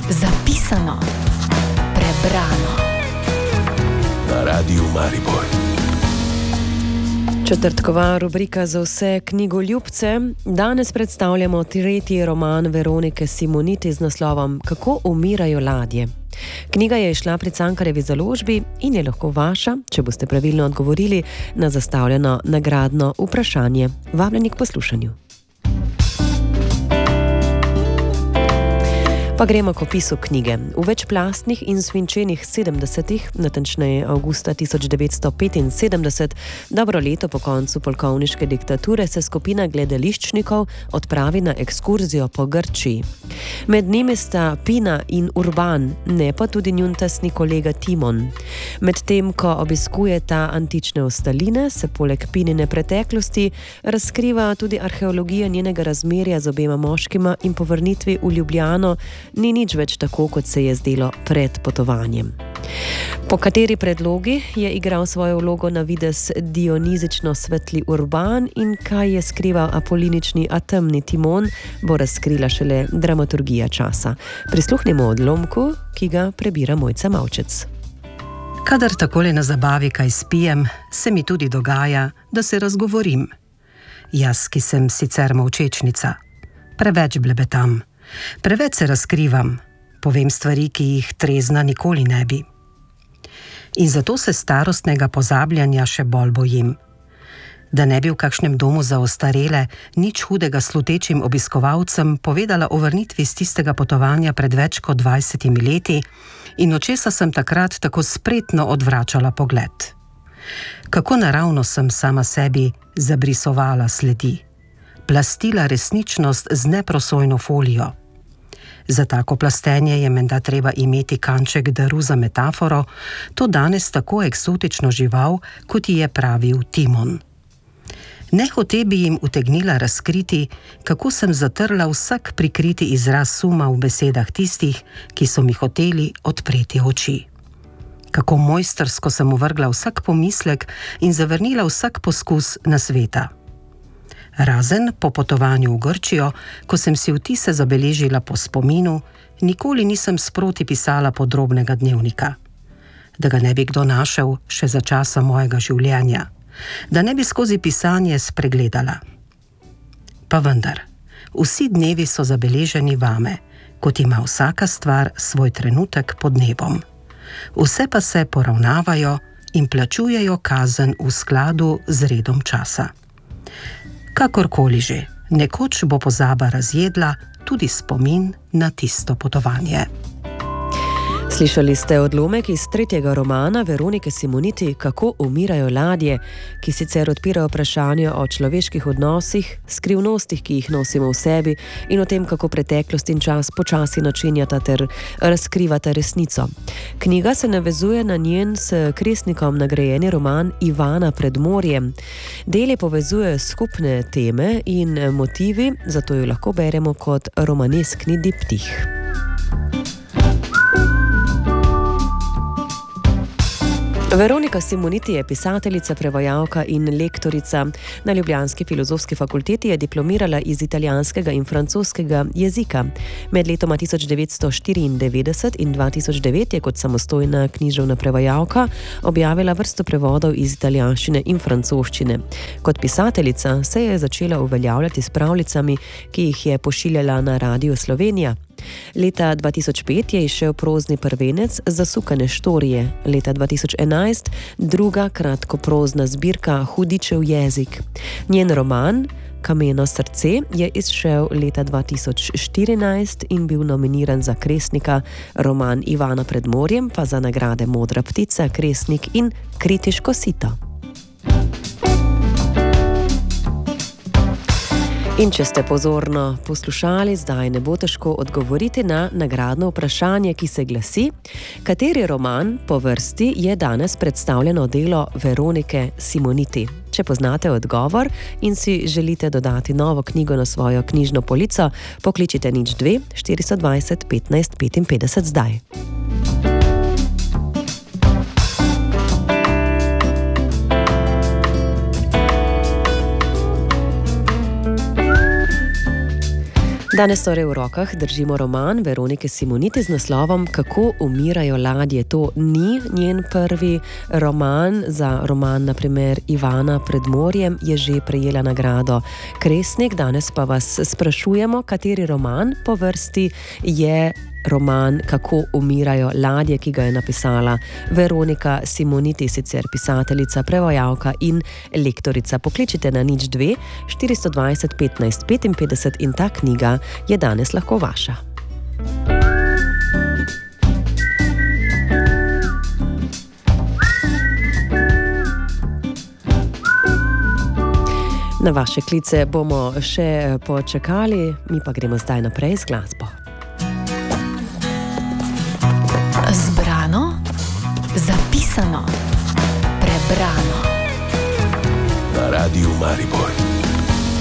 Zapisano, prebrano. Na Radiu Maribor. Četrtkova rubrika za vse knjigoljubce. Danes predstavljamo tretji roman Veronike Simoniti z naslovom Kako umirajo ladje. Knjiga je izšla pri Cankarjevi založbi in je lahko vaša, če boste pravilno odgovorili na zastavljeno nagradno vprašanje. Vabljeni k poslušanju. Pa gremo k opisu knjige. V večplastnih in svinčenih 70-ih, natančneje avgusta 1975, dobro leto po koncu polkovniške diktature, se skupina gledališčnikov odpravi na ekskurzijo po Grčiji. Med njimi sta Pina in Urban, ne pa tudi njun tesni kolega Timon. Medtem ko obiskujeta antične ostaline, se poleg Pinine preteklosti razkriva tudi arheologija njenega razmerja z obema moškima in po vrnitvi v Ljubljano ni nič več tako, kot se je zdelo pred potovanjem. Po kateri predlogi je igral svojo vlogo na videz dionizično svetli Urban in kaj je skrival apolinični, a temni Timon, bo razkrila šele dramaturgija časa. Prisluhnimo odlomku, ki ga prebira Mojca Mavčec. Kadar takole na zabavi kaj spijem, se mi tudi dogaja, da se razgovorim. Jaz, ki sem sicer molčečnica, preveč blebetam. Preveč se razkrivam, povem stvari, ki jih trezna nikoli ne bi. In zato se starostnega pozabljanja še bolj bojim. Da ne bi v kakšnem domu za ostarele nič hudega slutečim obiskovalcem povedala o vrnitvi z tistega potovanja pred več kot 20 leti in od česa sem takrat tako spretno odvračala pogled. Kako naravno sem sama sebi zabrisovala sledi. Plastila resničnost z neprosojno folijo. Za tako plastenje je menda treba imeti kanček daru za metaforo, to danes tako eksotično žival, kot ji je pravil Timon. Nehote bi jim utegnila razkriti, kako sem zatrla vsak prikriti izraz suma v besedah tistih, ki so mi hoteli odpreti oči. Kako mojstrsko sem uvrgla vsak pomislek in zavrnila vsak poskus nasveta. Razen po potovanju v Grčijo, ko sem si vtise zabeležila po spominu, nikoli nisem sproti pisala podrobnega dnevnika. Da ga ne bi kdo našel še za časa mojega življenja, da ne bi skozi pisanje spregledala. Pa vendar, vsi dnevi so zabeleženi vame, kot ima vsaka stvar svoj trenutek pod nebom. Vse pa se poravnavajo in plačujejo kazen v skladu z redom časa. Kakorkoli že, nekoč bo pozaba razjedla tudi spomin na tisto potovanje. Slišali ste odlomek iz tretjega romana Veronike Simoniti Kako umirajo ladje, ki sicer odpira vprašanje o človeških odnosih, skrivnostih, ki jih nosimo v sebi in o tem, kako preteklost in čas počasi načenjata ter razkrivata resnico. Knjiga se navezuje na njen s Kresnikom nagrajeni roman Ivana pred morjem. Deli povezujejo skupne teme in motivi, zato jo lahko beremo kot romaneskni diptih. Veronika Simoniti je pisateljica, prevajalka in lektorica. Na ljubljanski filozofski fakulteti je diplomirala iz italijanskega in francoskega jezika. Med letoma 1994 in 2009 je kot samostojna književna prevajalka objavila vrsto prevodov iz italijanščine in francoščine. Kot pisateljica se je začela uveljavljati s pravljicami, ki jih je pošiljala na Radio Slovenija. Leta 2005 je izšel prozni prvenec Zasukane štorije, leta 2011 druga kratkoprozna zbirka Hudičev jezik. Njen roman Kameno srce je izšel leta 2014 in bil nominiran za Kresnika, roman Ivana pred morjem pa za nagrade Modra ptica, Kresnik in Kritiško sito. In če ste pozorno poslušali, zdaj ne bo težko odgovoriti na nagradno vprašanje, ki se glasi: kateri roman po vrsti je danes predstavljeno delo Veronike Simoniti? Če poznate odgovor in si želite dodati novo knjigo na svojo knjižno polico, pokličite 02 420 15 55 zdaj. Danes torej v rokah držimo roman Veronike Simoniti z naslovom Kako umirajo ladje. To ni njen prvi roman. Za roman, na primer Ivana pred morjem, je že prejela nagrado Kresnik. Danes pa vas sprašujemo, kateri roman po vrsti je roman Kako umirajo ladje, ki ga je napisala Veronika Simoniti, sicer pisateljica, prevajalka in lektorica. Pokličite na 02 420 15 55 in ta knjiga je danes lahko vaša. Na vaše klice bomo še počakali, mi pa gremo zdaj naprej z glasbo. Zbrano, zapisano, prebrano. Na Radiu Maribor.